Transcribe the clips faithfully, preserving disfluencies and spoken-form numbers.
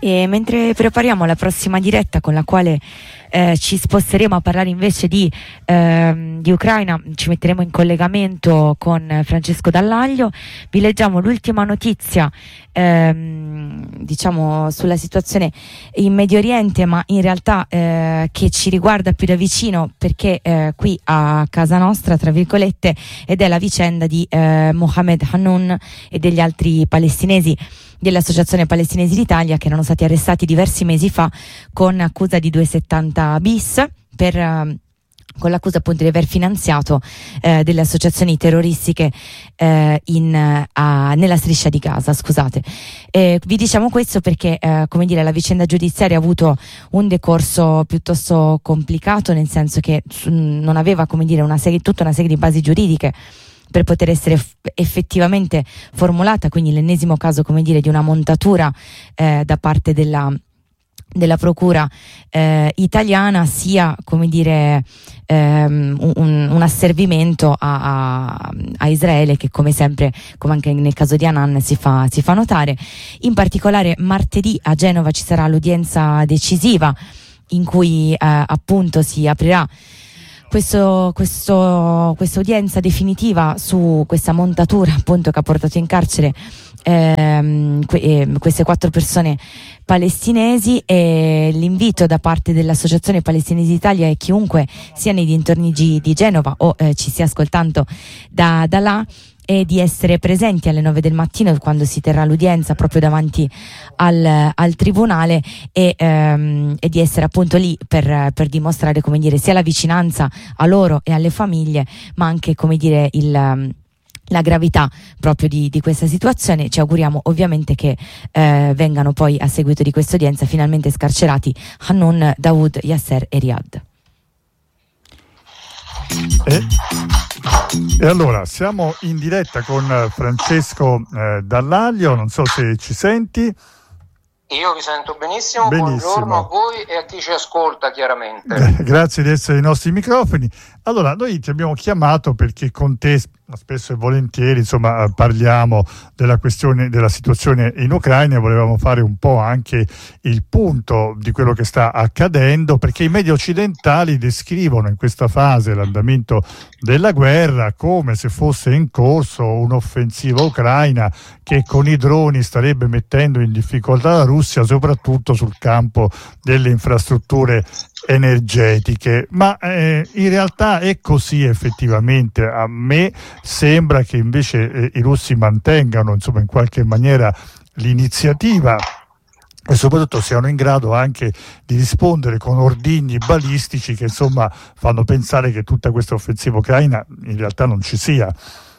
E mentre prepariamo la prossima diretta con la quale eh, ci sposteremo a parlare invece di, eh, di Ucraina, ci metteremo in collegamento con Francesco Dallaglio, vi leggiamo l'ultima notizia ehm, diciamo sulla situazione in Medio Oriente, ma in realtà eh, che ci riguarda più da vicino perché eh, qui a casa nostra, tra virgolette, ed è la vicenda di eh, Mohamed Hannoun e degli altri palestinesi dell'Associazione Palestinesi d'Italia che erano stati arrestati diversi mesi fa con accusa di duecentosettanta bis per eh, con l'accusa appunto di aver finanziato eh, delle associazioni terroristiche eh, in, a, nella striscia di Gaza, scusate. Eh, vi diciamo questo perché eh, come dire, la vicenda giudiziaria ha avuto un decorso piuttosto complicato, nel senso che mh, non aveva, come dire, una serie, tutta una serie di basi giuridiche per poter essere f- effettivamente formulata, quindi l'ennesimo caso, come dire, di una montatura eh, da parte della della procura eh, italiana, sia, come dire, ehm, un, un asservimento a, a, a Israele, che come sempre, come anche nel caso di Hanan, si fa, si fa notare. In particolare martedì a Genova ci sarà l'udienza decisiva in cui eh, appunto si aprirà Questo, questo, questa udienza definitiva su questa montatura appunto che ha portato in carcere ehm, que, eh, queste quattro persone palestinesi, e l'invito da parte dell'Associazione Palestinesi d'Italia è chiunque sia nei dintorni di, di Genova o eh, ci stia ascoltando da, da là, e di essere presenti alle nove del mattino quando si terrà l'udienza proprio davanti al, al tribunale, e, ehm, e di essere appunto lì per, per dimostrare, come dire, sia la vicinanza a loro e alle famiglie, ma anche, come dire, il, la gravità proprio di, di questa situazione. Ci auguriamo ovviamente che eh, vengano poi, a seguito di questa udienza, finalmente scarcerati Hannoun, Dawood, Yasser e Riyad. E, e allora siamo in diretta con Francesco eh, Dallaglio, non so se ci senti. Io vi sento benissimo, benissimo. Buongiorno a voi e a chi ci ascolta, chiaramente. Grazie di essere ai nostri microfoni. Allora, noi ti abbiamo chiamato perché con te spesso e volentieri, insomma, parliamo della questione, della situazione in Ucraina, e volevamo fare un po' anche il punto di quello che sta accadendo, perché i media occidentali descrivono in questa fase l'andamento della guerra come se fosse in corso un'offensiva ucraina che con i droni starebbe mettendo in difficoltà la Russia, soprattutto sul campo delle infrastrutture energetiche, ma eh, in realtà è così effettivamente? A me sembra che invece eh, i russi mantengano, insomma, in qualche maniera l'iniziativa e soprattutto siano in grado anche di rispondere con ordigni balistici che, insomma, fanno pensare che tutta questa offensiva ucraina in realtà non ci sia.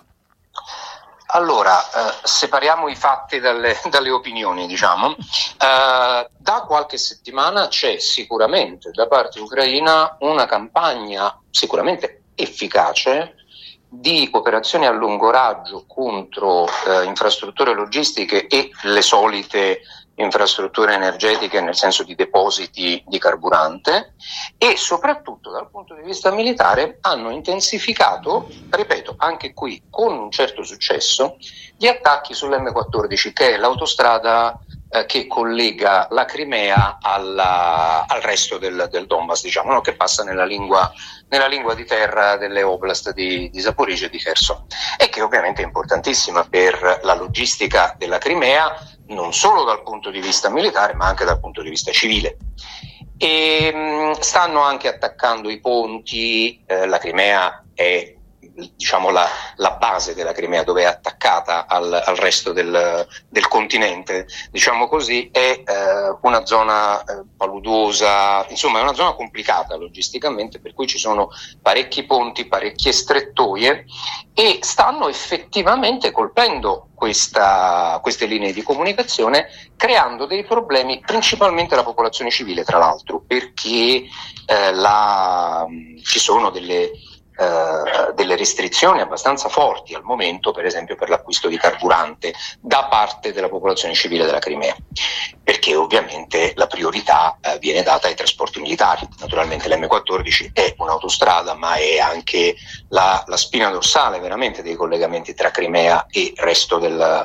Allora, eh, separiamo i fatti dalle, dalle opinioni, diciamo. Eh, da qualche settimana c'è sicuramente da parte ucraina una campagna sicuramente efficace di operazioni a lungo raggio contro eh, infrastrutture logistiche e le solite infrastrutture energetiche, nel senso di depositi di carburante, e soprattutto dal punto di vista militare hanno intensificato, ripeto, anche qui con un certo successo, gli attacchi sull'emme quattordici, che è l'autostrada eh, che collega la Crimea alla, al resto del, del Donbass, diciamo, no? Che passa nella lingua, nella lingua di terra delle oblast di, di Zaporizhzhia e di Kherson, e che ovviamente è importantissima per la logistica della Crimea, non solo dal punto di vista militare ma anche dal punto di vista civile. E mh, stanno anche attaccando i ponti, eh, la Crimea è, diciamo, la, la base della Crimea, dove è attaccata al, al resto del, del continente, diciamo così, è eh, una zona eh, paludosa, insomma è una zona complicata logisticamente, per cui ci sono parecchi ponti, parecchie strettoie, e stanno effettivamente colpendo questa, queste linee di comunicazione, creando dei problemi principalmente alla popolazione civile, tra l'altro, perché eh, la, ci sono delle Uh, delle restrizioni abbastanza forti al momento, per esempio per l'acquisto di carburante da parte della popolazione civile della Crimea, perché ovviamente la priorità uh, viene data ai trasporti militari. Naturalmente l'emme quattordici è un'autostrada, ma è anche la, la spina dorsale veramente dei collegamenti tra Crimea e il resto del,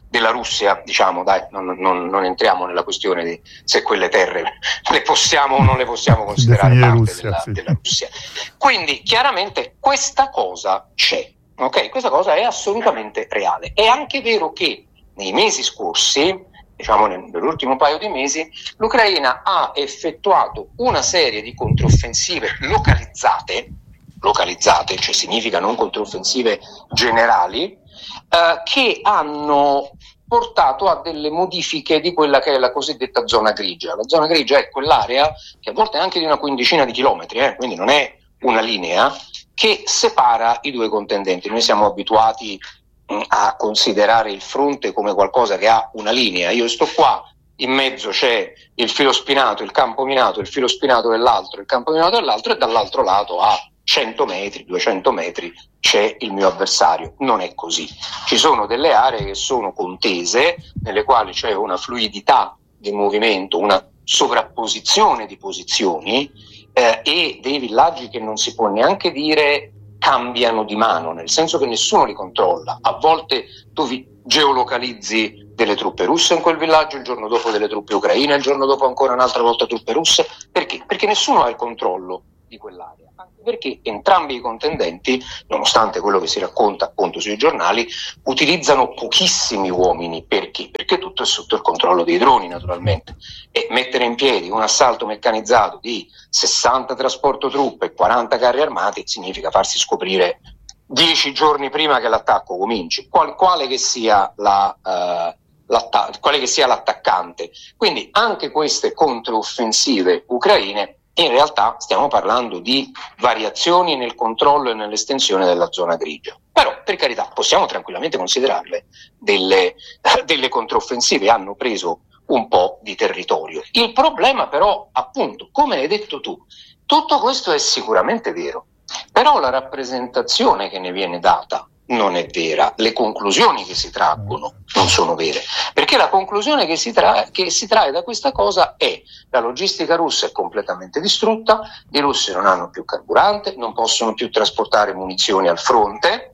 della Russia, diciamo, dai, non, non, non entriamo nella questione di se quelle terre le possiamo o non le possiamo considerare parte Russia, della, sì. della Russia. Quindi chiaramente questa cosa c'è, ok? Questa cosa è assolutamente reale. È anche vero che nei mesi scorsi, diciamo nell'ultimo paio di mesi, l'Ucraina ha effettuato una serie di controffensive localizzate, localizzate, cioè significa non controffensive generali, eh, che hanno portato a delle modifiche di quella che è la cosiddetta zona grigia. La zona grigia è quell'area che a volte è anche di una quindicina di chilometri, eh, quindi non è una linea, che separa i due contendenti. Noi siamo abituati mh, a considerare il fronte come qualcosa che ha una linea. Io sto qua, in mezzo c'è il filo spinato, il campo minato, il filo spinato dell'altro, il campo minato dell'altro, e dall'altro lato a cento metri, duecento metri c'è il mio avversario. Non è così. Ci sono delle aree che sono contese, nelle quali c'è una fluidità di movimento, una sovrapposizione di posizioni, eh, e dei villaggi che non si può neanche dire cambiano di mano, nel senso che nessuno li controlla. A volte tu vi geolocalizzi delle truppe russe in quel villaggio, il giorno dopo delle truppe ucraine, il giorno dopo ancora un'altra volta truppe russe. Perché? Perché nessuno ha il controllo di quell'area, anche perché entrambi i contendenti, nonostante quello che si racconta appunto sui giornali, utilizzano pochissimi uomini. Perché? Perché tutto è sotto il controllo dei droni, naturalmente, e mettere in piedi un assalto meccanizzato di sessanta trasporto truppe e quaranta carri armati significa farsi scoprire dieci giorni prima che l'attacco cominci, qual, quale che sia la uh, quale che sia l'attaccante. Quindi anche queste controffensive ucraine, in realtà stiamo parlando di variazioni nel controllo e nell'estensione della zona grigia. Però, per carità, possiamo tranquillamente considerarle delle, delle controffensive, hanno preso un po' di territorio. Il problema però, appunto, come hai detto tu, tutto questo è sicuramente vero, però la rappresentazione che ne viene data non è vera, le conclusioni che si traggono non sono vere, perché la conclusione che si, tra- che si trae da questa cosa è: la logistica russa è completamente distrutta, i russi non hanno più carburante, non possono più trasportare munizioni al fronte.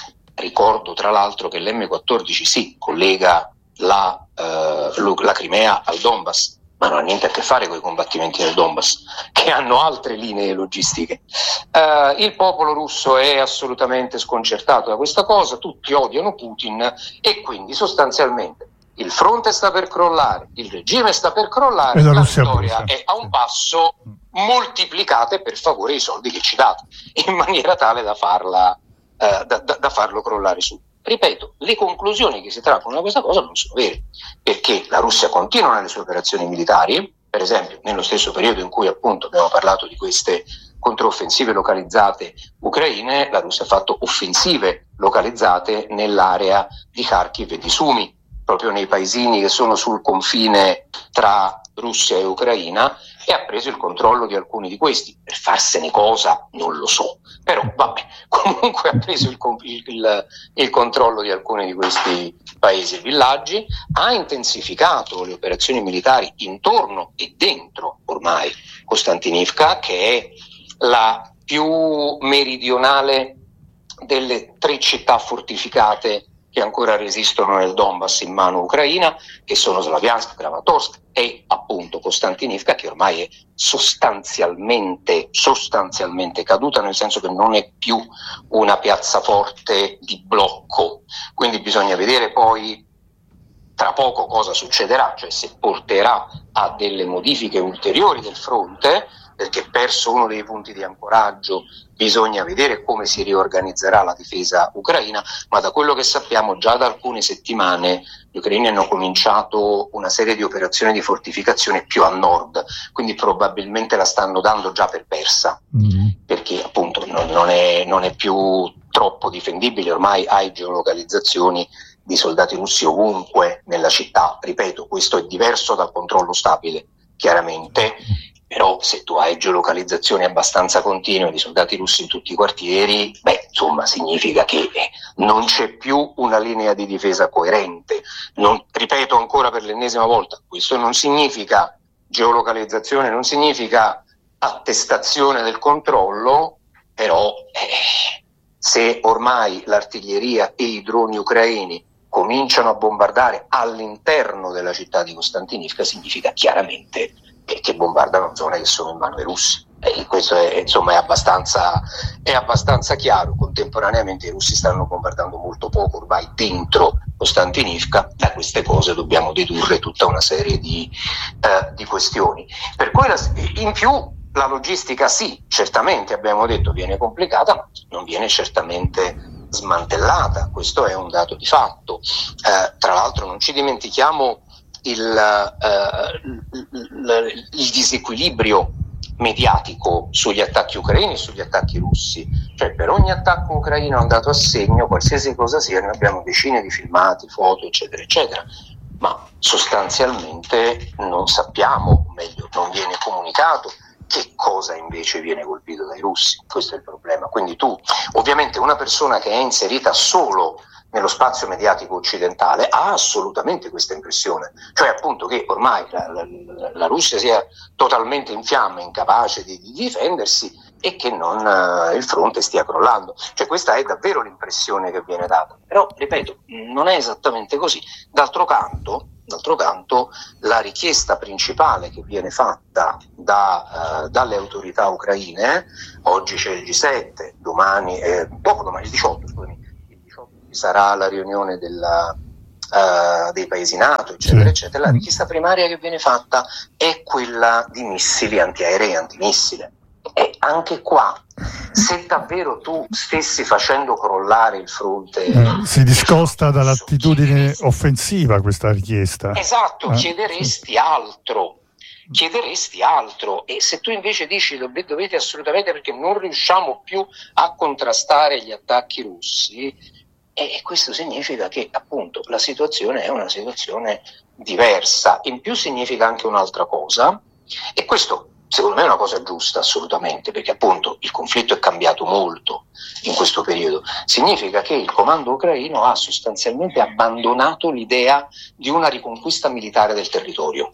Ricordo tra l'altro che l'emme quattordici sì, collega la, eh, la Crimea al Donbass, ma non ha niente a che fare con i combattimenti del Donbass, che hanno altre linee logistiche. Uh, il popolo russo è assolutamente sconcertato da questa cosa, tutti odiano Putin, e quindi sostanzialmente il fronte sta per crollare, il regime sta per crollare, e la, la vittoria è a un passo, moltiplicate per favore i soldi che ci date, in maniera tale da, farla, uh, da, da, da farlo crollare su. Ripeto, le conclusioni che si traggono da questa cosa non sono vere, perché la Russia continua nelle sue operazioni militari. Per esempio, nello stesso periodo in cui appunto abbiamo parlato di queste controffensive localizzate ucraine, la Russia ha fatto offensive localizzate nell'area di Kharkiv e di Sumi, proprio nei paesini che sono sul confine tra Russia e Ucraina, e ha preso il controllo di alcuni di questi. Per farsene cosa non lo so, però vabbè, comunque ha preso il, il, il controllo di alcuni di questi paesi e villaggi, ha intensificato le operazioni militari intorno e dentro ormai Kostantinivka, che è la più meridionale delle tre città fortificate che ancora resistono nel Donbass in mano ucraina, che sono Slaviansk, Kramatorsk e appunto Kostantinivka, che ormai è sostanzialmente, sostanzialmente caduta, nel senso che non è più una piazzaforte di blocco. Quindi bisogna vedere poi tra poco cosa succederà, cioè se porterà a delle modifiche ulteriori del fronte, perché perso uno dei punti di ancoraggio bisogna vedere come si riorganizzerà la difesa ucraina, ma da quello che sappiamo già da alcune settimane gli ucraini hanno cominciato una serie di operazioni di fortificazione più a nord, quindi probabilmente la stanno dando già per persa, mm-hmm. perché appunto non, non, è, non è più troppo difendibile, ormai hai geolocalizzazioni di soldati russi ovunque nella città. Ripeto, questo è diverso dal controllo stabile, chiaramente, però se tu hai geolocalizzazioni abbastanza continue di soldati russi in tutti i quartieri, beh, insomma, significa che non c'è più una linea di difesa coerente. Non, ripeto ancora per l'ennesima volta, questo non significa geolocalizzazione, non significa attestazione del controllo, però eh, se ormai l'artiglieria e i droni ucraini cominciano a bombardare all'interno della città di Kostantinivka, significa chiaramente che, che bombardano zone che sono in mano ai russi. E questo è, insomma, è abbastanza, è abbastanza chiaro. Contemporaneamente i russi stanno bombardando molto poco ormai dentro Kostantinivka. Da queste cose dobbiamo dedurre tutta una serie di, eh, di questioni. Per cui la, in più la logistica sì, certamente abbiamo detto viene complicata, ma non viene certamente smantellata. Questo è un dato di fatto. Eh, tra l'altro non ci dimentichiamo il, eh, il, il, il disequilibrio mediatico sugli attacchi ucraini e sugli attacchi russi. Cioè, per ogni attacco ucraino andato a segno, qualsiasi cosa sia, noi abbiamo decine di filmati, foto, eccetera, eccetera, ma sostanzialmente non sappiamo, o meglio, non viene comunicato che cosa invece viene colpito dai russi. Questo è il problema. Quindi tu, ovviamente, una persona che è inserita solo nello spazio mediatico occidentale ha assolutamente questa impressione, cioè appunto che ormai la, la, la Russia sia totalmente in fiamme, incapace di, di difendersi e che non, uh, il fronte stia crollando. Cioè questa è davvero l'impressione che viene data, però ripeto, non è esattamente così. D'altro canto, d'altro canto la richiesta principale che viene fatta da, uh, dalle autorità ucraine, oggi c'è il G sette, domani, eh, dopo domani il diciotto, scusami, sarà la riunione della, uh, dei paesi NATO, eccetera, sì. eccetera. La richiesta primaria che viene fatta è quella di missili antiaerei e antimissile. E anche qua, se davvero tu stessi facendo crollare il fronte, eh, si discosta dall'attitudine offensiva questa richiesta. Esatto, eh, chiederesti sì. altro. chiederesti altro e se tu invece dici dovete assolutamente, perché non riusciamo più a contrastare gli attacchi russi, e questo significa che appunto la situazione è una situazione diversa. In più significa anche un'altra cosa, e questo secondo me è una cosa giusta assolutamente, perché appunto il conflitto è cambiato molto in questo periodo. Significa che il comando ucraino ha sostanzialmente abbandonato l'idea di una riconquista militare del territorio.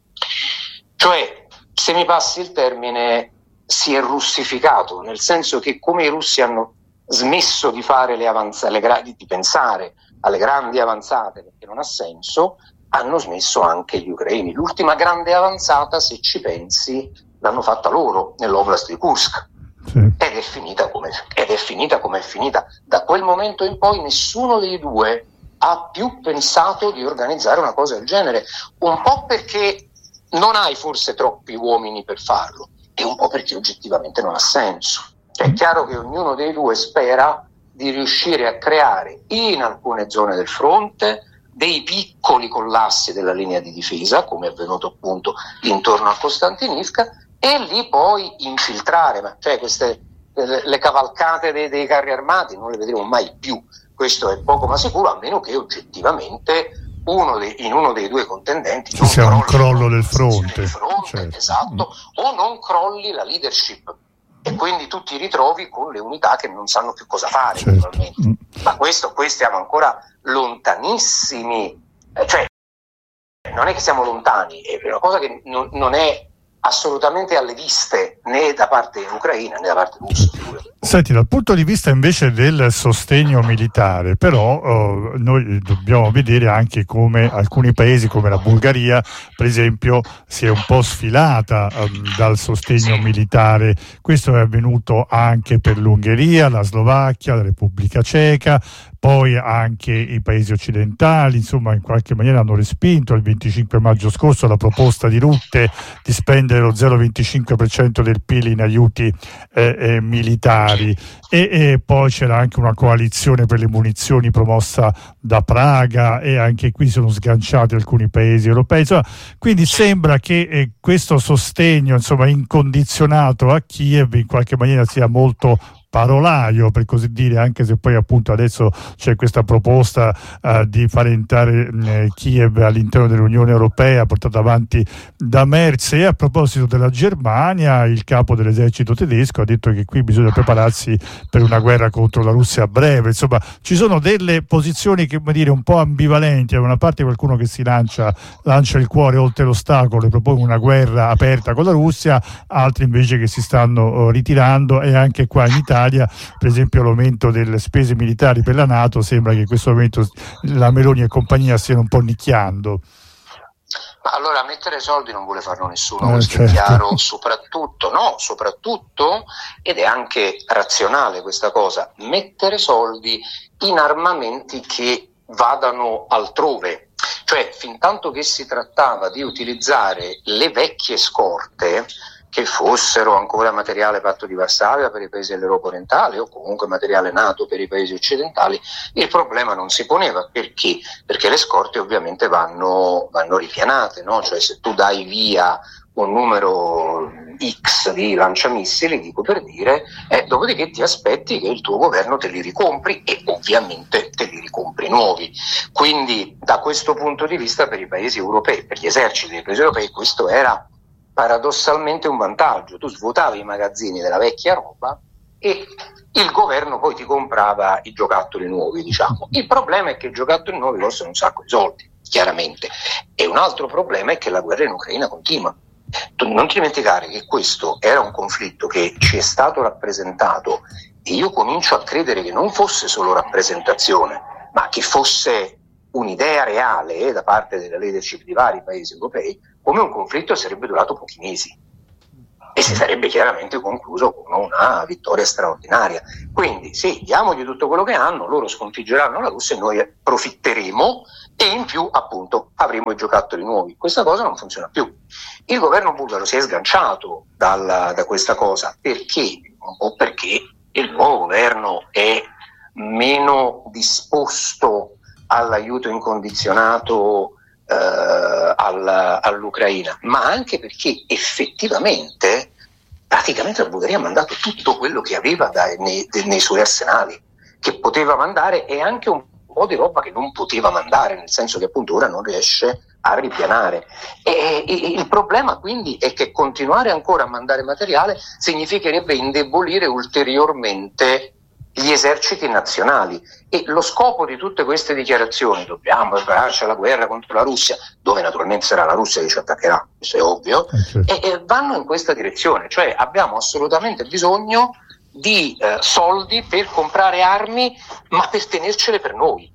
Cioè, se mi passi il termine, si è russificato, nel senso che come i russi hanno smesso di fare le avanzate, le gra- di pensare alle grandi avanzate perché non ha senso, hanno smesso anche gli ucraini. L'ultima grande avanzata, se ci pensi, l'hanno fatta loro nell'oblast di Kursk, sì. ed è finita come ed è finita come è finita. Da quel momento in poi nessuno dei due ha più pensato di organizzare una cosa del genere, un po' perché non hai forse troppi uomini per farlo e un po' perché oggettivamente non ha senso. Cioè, è chiaro che ognuno dei due spera di riuscire a creare in alcune zone del fronte dei piccoli collassi della linea di difesa, come è avvenuto appunto intorno a Kostantinivka, e lì poi infiltrare. Ma cioè queste le, le cavalcate dei, dei carri armati non le vedremo mai più, questo è poco ma sicuro, a meno che oggettivamente uno dei, in uno dei due contendenti ci sia un crollo del fronte, fronte certo. esatto, mm. o non crolli la leadership e quindi tu ti ritrovi con le unità che non sanno più cosa fare, certo. naturalmente. Mm. Ma questo, qui stiamo ancora lontanissimi, eh, cioè non è che siamo lontani, è una cosa che non, non è assolutamente alle viste né da parte ucraina né da parte russa. Senti, dal punto di vista invece del sostegno militare, però eh, noi dobbiamo vedere anche come alcuni paesi come la Bulgaria, per esempio, si è un po' sfilata eh, dal sostegno militare. Questo è avvenuto anche per l'Ungheria, la Slovacchia, la Repubblica Ceca, poi anche i paesi occidentali, insomma, in qualche maniera hanno respinto il venticinque maggio scorso la proposta di Rutte di spendere lo zero virgola venticinque per cento del P I L in aiuti eh, eh, militari. E, e poi c'era anche una coalizione per le munizioni promossa da Praga, e anche qui sono sganciati alcuni paesi europei. Insomma, quindi sembra che eh, questo sostegno, insomma, incondizionato a Kiev in qualche maniera sia molto parolaio, per così dire, anche se poi appunto adesso c'è questa proposta uh, di far entrare eh, Kiev all'interno dell'Unione Europea portata avanti da Merz. E a proposito della Germania, il capo dell'esercito tedesco ha detto che qui bisogna prepararsi per una guerra contro la Russia a breve. Insomma, ci sono delle posizioni che, come dire, un po' ambivalenti. Da una parte qualcuno che si lancia, lancia il cuore oltre l'ostacolo e propone una guerra aperta con la Russia, altri invece che si stanno uh, ritirando, e anche qua in Italia Italia, per esempio l'aumento delle spese militari per la NATO, sembra che in questo momento la Meloni e compagnia stiano un po' nicchiando. Ma allora mettere soldi non vuole farlo nessuno, eh, questo certo. è chiaro, soprattutto, no, soprattutto, ed è anche razionale questa cosa, mettere soldi in armamenti che vadano altrove, cioè fin tanto che si trattava di utilizzare le vecchie scorte, che fossero ancora materiale patto di Varsavia per i paesi dell'Europa orientale o comunque materiale NATO per i paesi occidentali, il problema non si poneva. Perché? Perché le scorte ovviamente vanno, vanno ripianate, no? Cioè se tu dai via un numero X di lanciamissili, dico per dire, eh, dopodiché ti aspetti che il tuo governo te li ricompri e ovviamente te li ricompri nuovi. Quindi da questo punto di vista per i paesi europei, per gli eserciti dei paesi europei, questo era paradossalmente un vantaggio. Tu svuotavi i magazzini della vecchia roba e il governo poi ti comprava i giocattoli nuovi, diciamo. Il problema è che i giocattoli nuovi costano un sacco di soldi, chiaramente, e un altro problema è che la guerra in Ucraina continua. Tu non ti dimenticare che questo era un conflitto che ci è stato rappresentato e io comincio a credere che non fosse solo rappresentazione, ma che fosse un'idea reale eh, da parte della leadership di vari paesi europei, come un conflitto sarebbe durato pochi mesi e si sarebbe chiaramente concluso con una vittoria straordinaria. Quindi sì, diamogli tutto quello che hanno, loro sconfiggeranno la Russia e noi approfitteremo e in più appunto avremo i giocattoli nuovi. Questa cosa non funziona più. Il governo bulgaro si è sganciato dal, da questa cosa perché, un po' perché il nuovo governo è meno disposto all'aiuto incondizionato eh, all, all'Ucraina, ma anche perché effettivamente praticamente la Bulgaria ha mandato tutto quello che aveva dai, nei, nei suoi arsenali, che poteva mandare, e anche un po' di roba che non poteva mandare, nel senso che appunto ora non riesce a ripianare. E, e il problema quindi è che continuare ancora a mandare materiale significherebbe indebolire ulteriormente gli eserciti nazionali, e lo scopo di tutte queste dichiarazioni, dobbiamo prepararci alla guerra contro la Russia, dove naturalmente sarà la Russia che ci attaccherà, questo è ovvio, eh, certo. e, e vanno in questa direzione, cioè abbiamo assolutamente bisogno di eh, soldi per comprare armi, ma per tenercele per noi,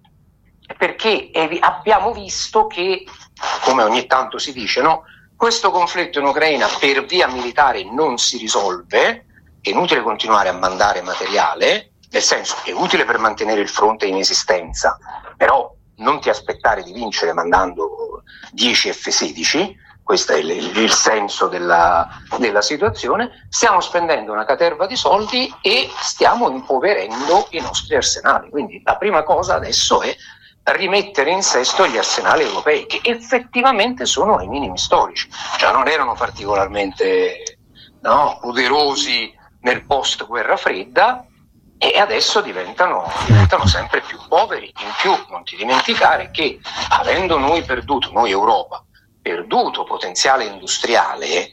perché eh, abbiamo visto che, come ogni tanto si dice, no, questo conflitto in Ucraina per via militare non si risolve. È inutile continuare a mandare materiale, nel senso è utile per mantenere il fronte in esistenza, però non ti aspettare di vincere mandando dieci F sedici, questo è il, il senso della, della situazione. Stiamo spendendo una caterva di soldi e stiamo impoverendo i nostri arsenali, quindi la prima cosa adesso è rimettere in sesto gli arsenali europei, che effettivamente sono ai minimi storici, cioè non erano particolarmente no, poderosi nel post guerra fredda e adesso diventano, diventano sempre più poveri. In più non ti dimenticare che avendo noi perduto, noi Europa, perduto potenziale industriale, e,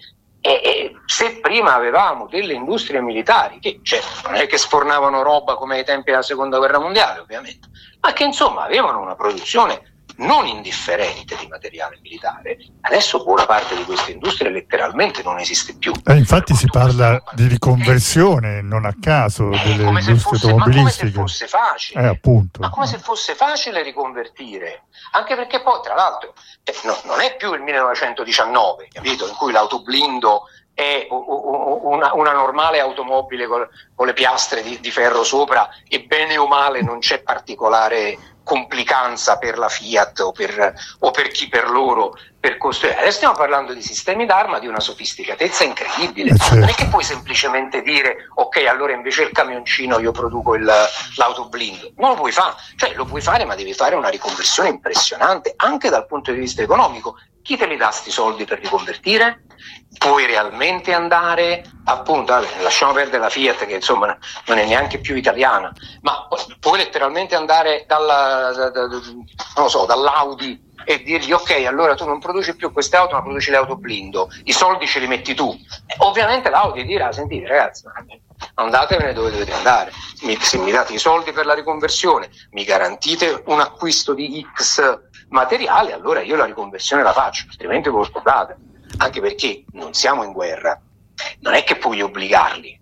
e se prima avevamo delle industrie militari che cioè, non è che sfornavano roba come ai tempi della seconda guerra mondiale ovviamente, ma che insomma avevano una produzione non indifferente di materiale militare, adesso buona parte di queste industrie letteralmente non esiste più. Eh, infatti si parla di riconversione, non a caso, eh, delle come industrie fosse, automobilistiche. Ma come se fosse facile. Eh, appunto. Ma come se fosse facile riconvertire, anche perché poi tra l'altro eh, no, non è più il millenovecentodiciannove, capito? In cui l'autoblindo è una, una normale automobile con, con le piastre di, di ferro sopra e bene o male non c'è particolare complicanza per la Fiat o per, o per chi per loro per costruire. Adesso stiamo parlando di sistemi d'arma di una sofisticatezza incredibile. Eh certo. Non è che puoi semplicemente dire ok, allora invece il camioncino io produco il, l'autoblindo. Non lo puoi fare, cioè lo puoi fare, ma devi fare una riconversione impressionante anche dal punto di vista economico. Chi te li dà sti soldi per riconvertire? Puoi realmente andare, appunto, vabbè, lasciamo perdere la Fiat che insomma non è neanche più italiana, ma puoi letteralmente andare dalla, da, da, non lo so, dall'Audi e dirgli ok, allora tu non produci più queste auto ma produci le auto blindo, i soldi ce li metti tu. E ovviamente l'Audi dirà, sentite ragazzi, andatevene dove dovete andare, mi, se mi date i soldi per la riconversione, mi garantite un acquisto di X materiale, allora io la riconversione la faccio, altrimenti ve lo scordate, anche perché non siamo in guerra, non è che puoi obbligarli,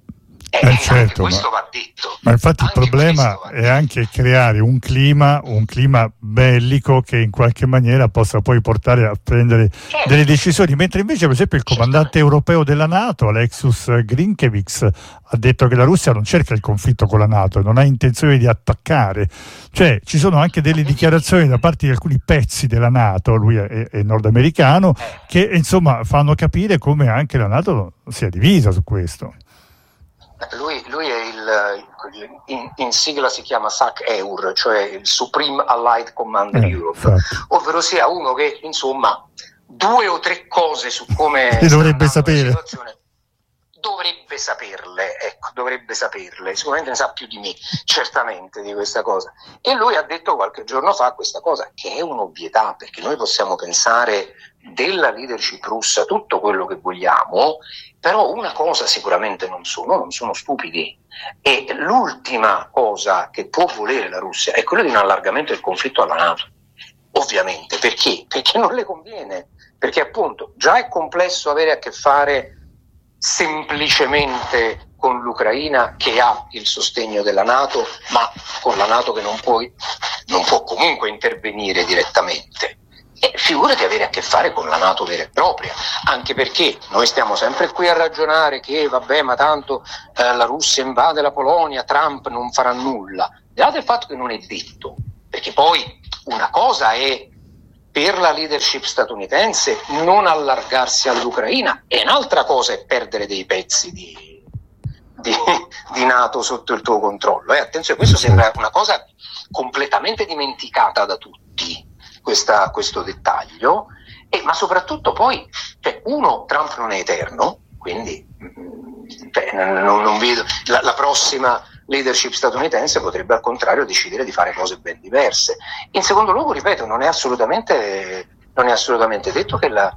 Eh, eh, certo, questo ma, va detto. Ma infatti anche il problema è anche creare un clima, un clima bellico che in qualche maniera possa poi portare a prendere certo. delle decisioni, mentre invece per esempio il comandante europeo della NATO, Alexius Grinkevics, ha detto che la Russia non cerca il conflitto con la NATO e non ha intenzione di attaccare. Cioè ci sono anche delle dichiarazioni da parte di alcuni pezzi della NATO, lui è, è nordamericano, che insomma fanno capire come anche la NATO sia divisa su questo. Lui, lui è il, in, in sigla si chiama S A C E U R, cioè il Supreme Allied Commander eh, Europe, infatti. ovvero sia uno che insomma due o tre cose su come e dovrebbe sapere. Dovrebbe saperle, ecco, dovrebbe saperle, sicuramente ne sa più di me, certamente, di questa cosa. E lui ha detto qualche giorno fa questa cosa, che è un'ovvietà, perché noi possiamo pensare della leadership russa tutto quello che vogliamo, però una cosa sicuramente non sono, non sono stupidi. E l'ultima cosa che può volere la Russia è quella di un allargamento del conflitto alla NATO. Ovviamente, perché? Perché non le conviene, perché appunto già è complesso avere a che fare semplicemente con l'Ucraina che ha il sostegno della NATO, ma con la NATO che non può, non può comunque intervenire direttamente. E figurati avere a che fare con la NATO vera e propria, anche perché noi stiamo sempre qui a ragionare che vabbè, ma tanto eh, la Russia invade la Polonia, Trump non farà nulla. Dato il fatto che non è detto, perché poi una cosa è per la leadership statunitense non allargarsi all'Ucraina e un'altra cosa è perdere dei pezzi di, di, di NATO sotto il tuo controllo. Eh, attenzione, questo sembra una cosa completamente dimenticata da tutti, questa, questo dettaglio, e, ma soprattutto poi, cioè, uno, Trump non è eterno, quindi cioè, non, non vedo la, la prossima leadership statunitense potrebbe al contrario decidere di fare cose ben diverse. In secondo luogo, ripeto, non è assolutamente, non è assolutamente detto che la,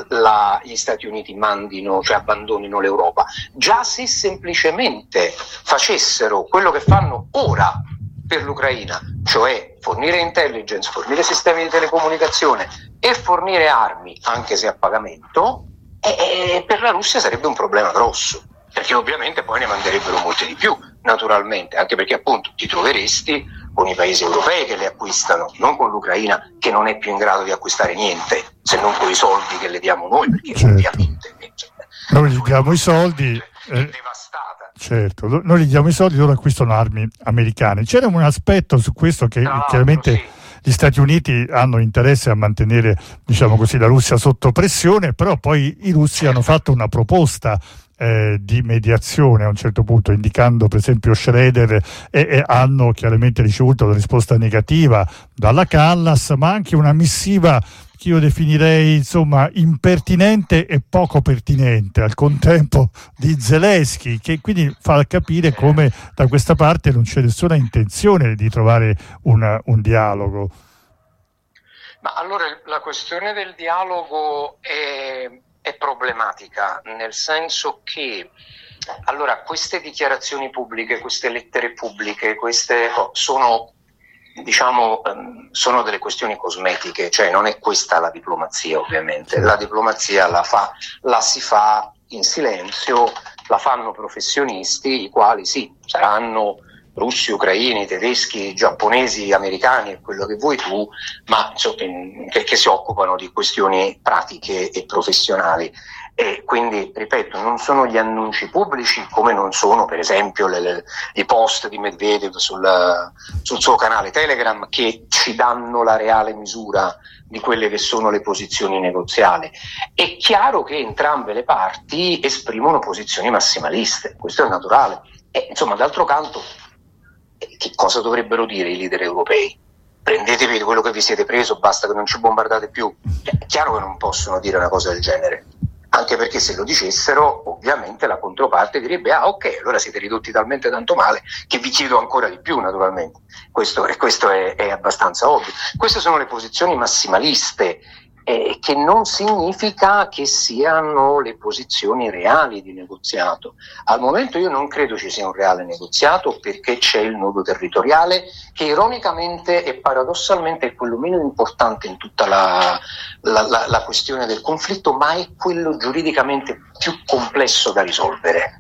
la, gli Stati Uniti mandino, cioè abbandonino l'Europa. Già se semplicemente facessero quello che fanno ora per l'Ucraina, cioè fornire intelligence, fornire sistemi di telecomunicazione e fornire armi, anche se a pagamento, eh, per la Russia sarebbe un problema grosso, perché ovviamente poi ne manderebbero molte di più, naturalmente, anche perché appunto ti troveresti con i paesi europei che le acquistano, non con l'Ucraina che non è più in grado di acquistare niente, se non con i soldi che le diamo noi, perché certo. ovviamente noi gli diamo i soldi, è eh, devastata. certo, noi gli diamo i soldi, loro acquistano armi americane. C'era un aspetto su questo che Tra chiaramente sì. gli Stati Uniti hanno interesse a mantenere, diciamo così, la Russia sotto pressione, però poi i russi hanno fatto una proposta Eh, di mediazione a un certo punto, indicando per esempio Schroeder, e, e hanno chiaramente ricevuto una risposta negativa dalla Callas, ma anche una missiva che io definirei insomma impertinente e poco pertinente al contempo di Zelensky, che quindi fa capire come da questa parte non c'è nessuna intenzione di trovare una, un dialogo. Ma allora la questione del dialogo è è problematica, nel senso che allora queste dichiarazioni pubbliche, queste lettere pubbliche, queste oh, sono diciamo um, sono delle questioni cosmetiche, cioè non è questa la diplomazia, ovviamente. La diplomazia la fa la si fa in silenzio, la fanno professionisti, i quali sì, saranno russi, ucraini, tedeschi, giapponesi, americani e quello che vuoi tu, ma insomma, che, che si occupano di questioni pratiche e professionali. E quindi, ripeto, non sono gli annunci pubblici, come non sono per esempio le, le, i post di Medvedev sul, sul suo canale Telegram, che ci danno la reale misura di quelle che sono le posizioni negoziali. È chiaro che entrambe le parti esprimono posizioni massimaliste, questo è naturale. E insomma, d'altro canto, che cosa dovrebbero dire i leader europei? Prendetevi quello che vi siete preso, basta che non ci bombardate più. È chiaro che non possono dire una cosa del genere, anche perché se lo dicessero ovviamente la controparte direbbe ah ok, allora siete ridotti talmente tanto male che vi chiedo ancora di più, naturalmente. Questo, questo è, è abbastanza ovvio. Queste sono le posizioni massimaliste, eh, che non significa che siano le posizioni reali di negoziato. Al momento io non credo ci sia un reale negoziato, perché c'è il nodo territoriale, che ironicamente e paradossalmente è quello meno importante in tutta la, la, la, la questione del conflitto, ma è quello giuridicamente più complesso da risolvere.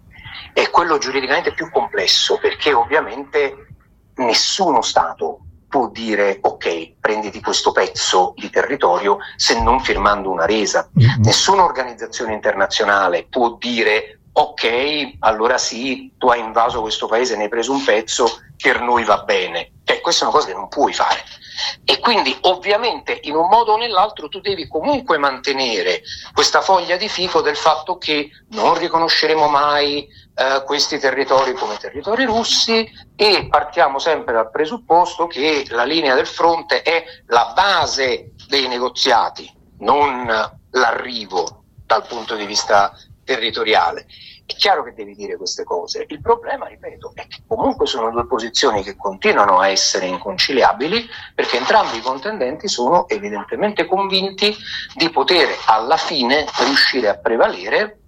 è quello giuridicamente più complesso, perché ovviamente nessuno Stato può dire ok, prenditi questo pezzo di territorio se non firmando una resa. Mm-hmm. Nessuna organizzazione internazionale può dire ok, allora sì, tu hai invaso questo paese, ne hai preso un pezzo, per noi va bene. Cioè, questa è una cosa che non puoi fare. E quindi ovviamente in un modo o nell'altro tu devi comunque mantenere questa foglia di fico del fatto che non riconosceremo mai eh, questi territori come territori russi, e partiamo sempre dal presupposto che la linea del fronte è la base dei negoziati, non l'arrivo dal punto di vista territoriale. È chiaro che devi dire queste cose. Il problema, ripeto, è che comunque sono due posizioni che continuano a essere inconciliabili, perché entrambi i contendenti sono evidentemente convinti di poter alla fine riuscire a prevalere,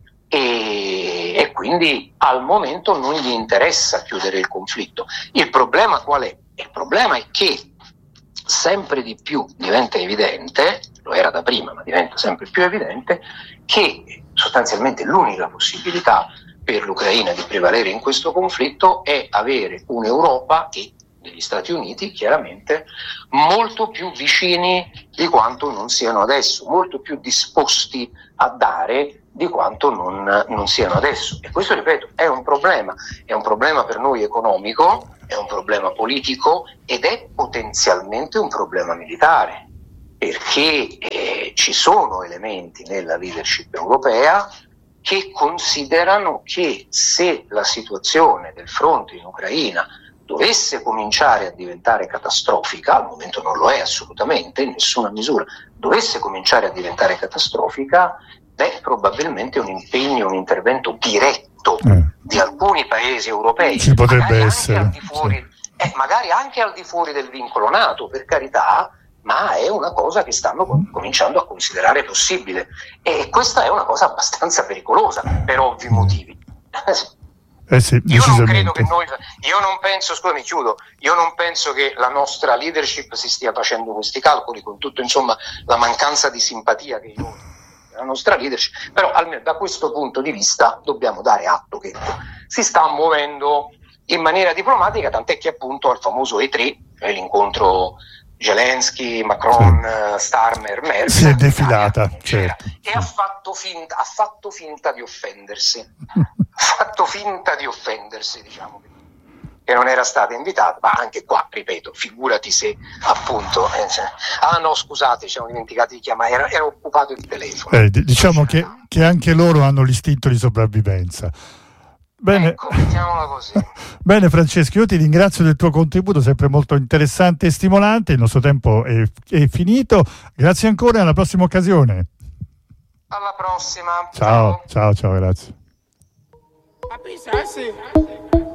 e, e quindi al momento non gli interessa chiudere il conflitto. Il problema qual è? Il problema è che sempre di più diventa evidente, lo era da prima ma diventa sempre più evidente, che sostanzialmente l'unica possibilità per l'Ucraina di prevalere in questo conflitto è avere un'Europa e degli Stati Uniti chiaramente molto più vicini di quanto non siano adesso, molto più disposti a dare di quanto non, non siano adesso. E questo, ripeto, è un problema, è un problema per noi economico, è un problema politico ed è potenzialmente un problema militare, perché eh, ci sono elementi nella leadership europea che considerano che se la situazione del fronte in Ucraina dovesse cominciare a diventare catastrofica, al momento non lo è assolutamente, in nessuna misura, dovesse cominciare a diventare catastrofica, beh, probabilmente un impegno, un intervento diretto eh. di alcuni paesi europei, ci potrebbe essere, anche al di fuori, sì. eh, magari anche al di fuori del vincolo NATO, per carità, ma è una cosa che stanno cominciando a considerare possibile, e questa è una cosa abbastanza pericolosa per ovvi motivi. Eh sì, io non credo che noi, io non penso, scusami, chiudo, io non penso che la nostra leadership si stia facendo questi calcoli, con tutto insomma la mancanza di simpatia che io la nostra leadership, però almeno da questo punto di vista dobbiamo dare atto che si sta muovendo in maniera diplomatica, tant'è che appunto al famoso E tre, cioè l'incontro Zelensky, Macron, sì. Starmer, Merkel, si è defilata, certo. E ha fatto finta, ha fatto finta di offendersi, ha fatto finta di offendersi, diciamo, che non era stata invitata, ma anche qua, ripeto, figurati se appunto, eh, cioè, ah no scusate, ci siamo dimenticati di chiamare, era, era occupato il telefono. Eh, diciamo che, che anche loro hanno l'istinto di sopravvivenza. Bene. Ecco, mettiamola così. Bene Francesco, io ti ringrazio del tuo contributo, sempre molto interessante e stimolante. Il nostro tempo è, è finito. Grazie ancora e alla prossima occasione. Alla prossima. Ciao, ciao, ciao, ciao, grazie.